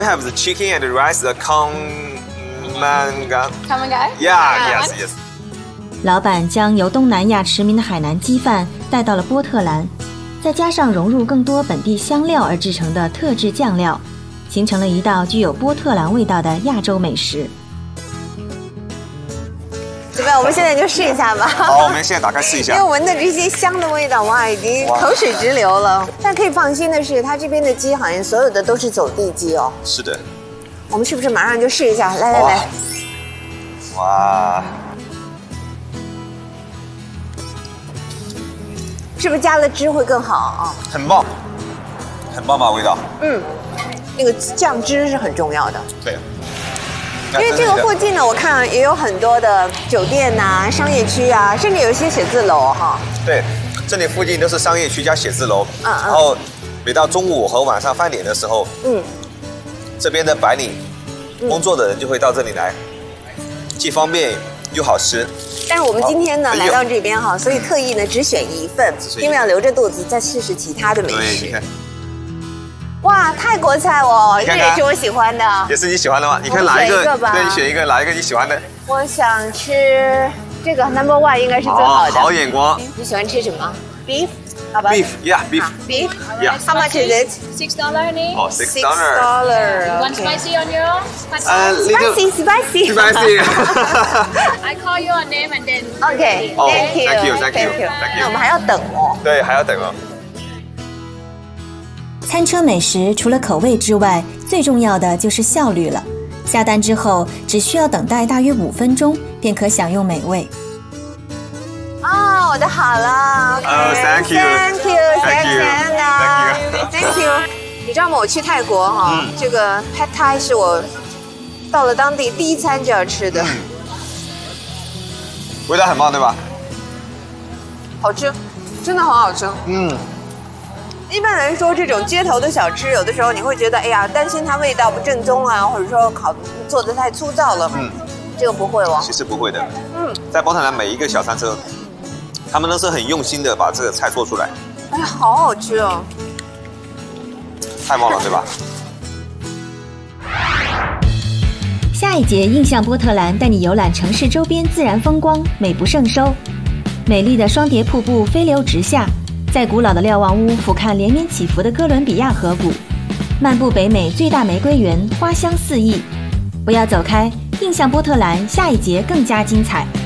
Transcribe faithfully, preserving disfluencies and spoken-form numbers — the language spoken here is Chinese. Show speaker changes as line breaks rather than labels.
We have the chicken and the rice, the Kamangan.
Kamangan?
Yeah, yes, yes.
老板将由东南亚驰名的海南鸡饭带到了波特兰，再加上融入更多本地香料而制成的特制酱料，形成了一道具有波特兰味道的亚洲美食。
怎么样？我们现在就试一下吧。
好，我们现在打开试一下。
因为闻的这些香的味道，哇，已经口水直流了。但可以放心的是，它这边的鸡好像所有的都是走地鸡哦。
是的。
我们是不是马上就试一下？来来来。
哇。
是不是加了汁会更好啊？
很棒，很棒吧味道。
嗯，那个酱汁是很重要的。
对。
因为这个附近呢，我看也有很多的酒店呐、啊、商业区啊，甚至有一些写字楼哈。
对，这里附近都是商业区加写字楼。嗯嗯。然后每到中午和晚上饭点的时候，嗯，这边的白领工作的人就会到这里来，既方便又好吃。但是我们今天呢来到这边哈，所以特意呢只选一份，因为要留着肚子再试试其他的美食。对，哇，泰国菜哦，这也是我喜欢的。也是你喜欢的吗？你看哪一个？对，你选一个，哪一个你喜欢的？我想吃这个 number one 应该是最好的。好眼光。你喜欢吃什么 ？Beef。Beef, yeah, beef. Beef, yeah. How much is it?
Six dollar only.
Oh, six dollar.
dollar.
One spicy on your own.
Uh, spicy, spicy.
Spicy.
I call your name and then.
Okay. Thank you.
Thank you. Thank you.
Thank you. 那我们还要等哦。
对，还要等哦。
餐车美食除了口味之外，最重要的就是效率了。下单之后，只需要等待大约五分钟，便可享用美味。
哦，我的好了。
呃 ，Thank you，Thank
you，Thank
you，Thank
you。你知道吗？我去泰国哈，这个 Pad Thai 是我到了当地第一餐就要吃的。
味道很棒，对吧？
好吃，真的很好吃。嗯。一般来说，这种街头的小吃，有的时候你会觉得，哎呀，担心它味道不正宗啊，或者说烤做的太粗糙了。嗯，这个不会哦。其
实不会的。嗯，在波特兰每一个小餐车，他们都是很用心的把这个菜做出来。
哎呀，好好吃哦！
太棒了，对吧？
下一节印象波特兰带你游览城市周边自然风光，美不胜收。美丽的双叠瀑布飞流直下。在古老的瞭望屋俯瞰连绵起伏的哥伦比亚河谷，漫步北美最大玫瑰园，花香四溢。不要走开，印象波特兰下一节更加精彩。